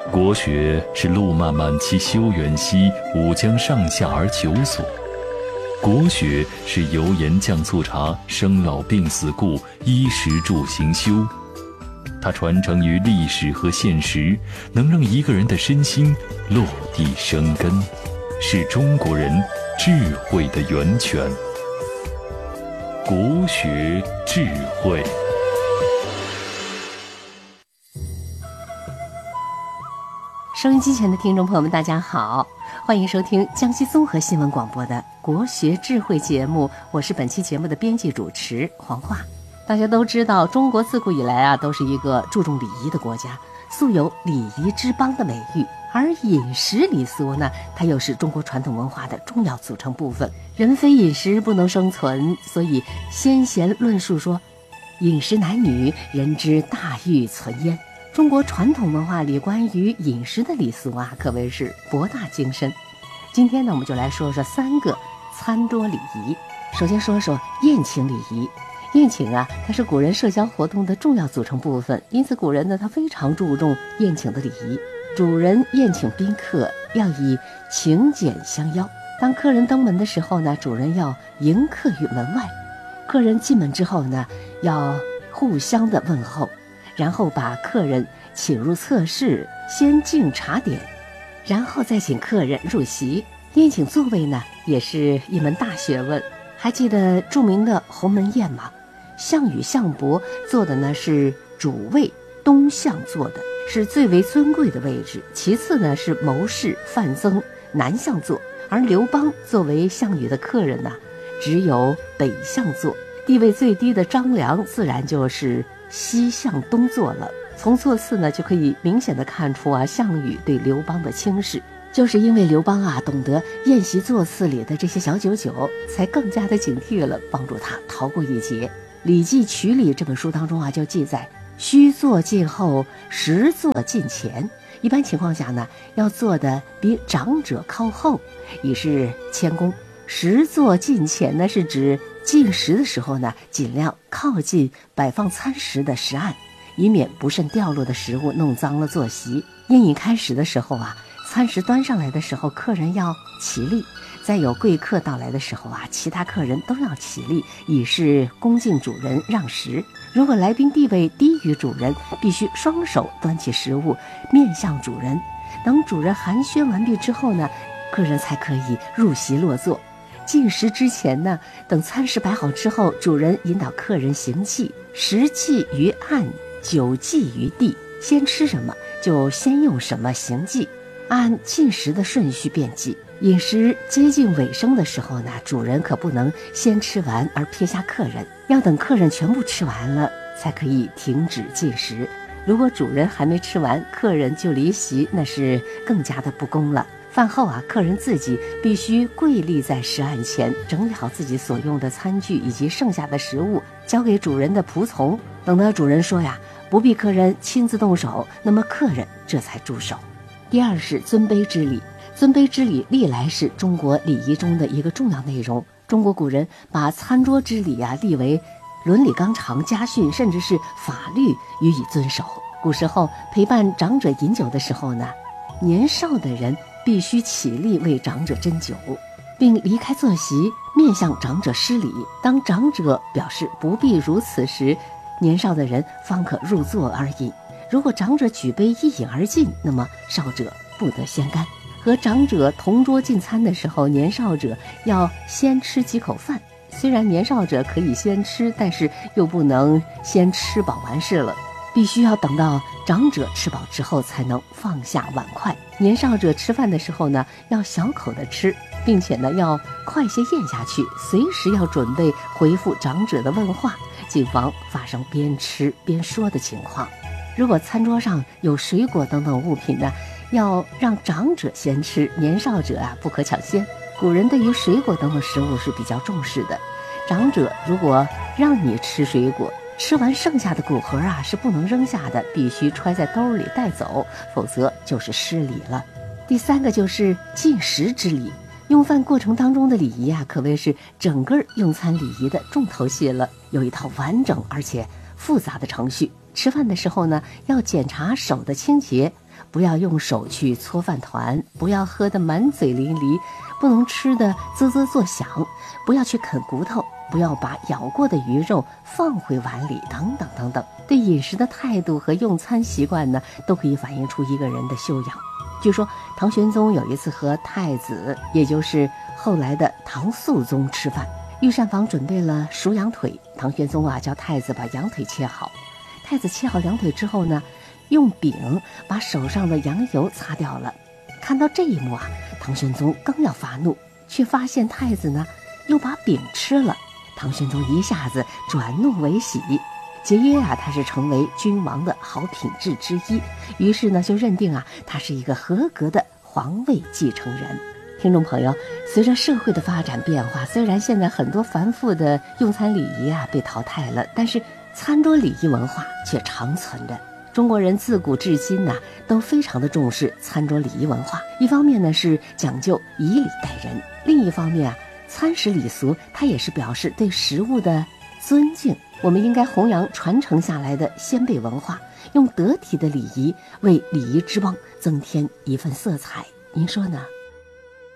国学是路漫漫其修远兮，吾将上下而求索。国学是油盐酱醋茶，生老病死故，衣食住行修。它传承于历史和现实，能让一个人的身心落地生根，是中国人智慧的源泉。国学智慧。 收音机前的听众朋友们，大家好，欢迎收听江西综合新闻广播的国学智慧节目，我是本期节目的编辑主持黄华。大家都知道，中国自古以来都是一个注重礼仪的国家，素有礼仪之邦的美誉。而饮食礼俗呢，它又是中国传统文化的重要组成部分。人非饮食不能生存，所以先贤论述说，饮食男女，人之大欲存焉。中国传统文化里关于饮食的礼俗可谓是博大精深。今天呢，我们就来说说3个餐桌礼仪。首先说说宴请礼仪。宴请它是古人社交活动的重要组成部分，因此古人呢，他非常注重宴请的礼仪。主人宴请宾客要以请柬相邀，当客人登门的时候呢，主人要迎客于门外，客人进门之后呢，要互相的问候，然后把客人请入侧室，先敬茶点，然后再请客人入席。宴请座位呢，也是一门大学问。还记得著名的鸿门宴吗？项羽、项伯坐的呢是主位，东向坐的是最为尊贵的位置，其次呢是谋士、范增南向坐，而刘邦作为项羽的客人只有北向坐。地位最低的张良自然就是西向东坐了。从座次呢，就可以明显的看出项羽对刘邦的轻视，就是因为刘邦懂得宴席座次里的这些小九九，才更加的警惕了，帮助他逃过一劫。《礼记曲礼》这本书当中就记载，须坐近后，实坐近前。一般情况下呢，要坐的比长者靠后，以示谦恭。实坐近前呢，是指进食的时候呢，尽量靠近摆放餐食的食案，以免不慎掉落的食物弄脏了坐席。宴饮开始的时候餐食端上来的时候，客人要起立；在有贵客到来的时候其他客人都要起立，以示恭敬主人，让食。如果来宾地位低于主人，必须双手端起食物，面向主人。等主人寒暄完毕之后呢，客人才可以入席落座。进食之前呢，等餐食摆好之后，主人引导客人行祭，食祭于案，酒祭于地。先吃什么就先用什么行祭，按进食的顺序便祭。饮食接近尾声的时候呢，主人可不能先吃完而撇下客人，要等客人全部吃完了才可以停止进食。如果主人还没吃完，客人就离席，那是更加的不恭了。饭后客人自己必须跪立在食案前，整理好自己所用的餐具以及剩下的食物，交给主人的仆从。等到主人说不必客人亲自动手，那么客人这才住手。第二是尊卑之礼。尊卑之礼历来是中国礼仪中的一个重要内容。中国古人把餐桌之礼立为伦理纲常、家训，甚至是法律予以遵守。古时候陪伴长者饮酒的时候呢，年少的人必须起立为长者斟酒，并离开坐席，面向长者施礼。当长者表示不必如此时，年少的人方可入座而饮。如果长者举杯一饮而尽，那么少者不得先干。和长者同桌进餐的时候，年少者要先吃几口饭。虽然年少者可以先吃，但是又不能先吃饱完事了，必须要等到长者吃饱之后才能放下碗筷。年少者吃饭的时候呢，要小口的吃，并且呢要快些咽下去，随时要准备回复长者的问话，谨防发生边吃边说的情况。如果餐桌上有水果等等物品呢，要让长者先吃，年少者不可抢先。古人对于水果等等食物是比较重视的，长者如果让你吃水果，吃完剩下的果核是不能扔下的，必须揣在兜里带走，否则就是失礼了。第3个就是进食之礼。用饭过程当中的礼仪可谓是整个用餐礼仪的重头戏了，有一套完整而且复杂的程序。吃饭的时候呢，要检查手的清洁， 不要用手去搓饭团，不要喝得满嘴淋漓，不能吃得啧啧作响，不要去啃骨头，不要把咬过的鱼肉放回碗里，等等等等。对饮食的态度和用餐习惯呢，都可以反映出一个人的修养。据说唐玄宗有一次和太子，也就是后来的唐肃宗吃饭，御膳房准备了熟羊腿，唐玄宗叫太子把羊腿切好。太子切好羊腿之后呢，用柄把手上的羊油擦掉了。看到这一幕唐玄宗刚要发怒，却发现太子呢又把饼吃了。唐玄宗一下子转怒为喜，节约他是成为君王的好品质之一，于是呢就认定他是一个合格的皇位继承人。听众朋友，随着社会的发展变化，虽然现在很多繁复的用餐礼仪被淘汰了，但是餐桌礼仪文化却长存着。中国人自古至今都非常的重视餐桌礼仪文化。一方面呢是讲究以礼待人，另一方面餐食礼俗它也是表示对食物的尊敬。我们应该弘扬传承下来的先辈文化，用得体的礼仪为礼仪之邦增添一份色彩。您说呢？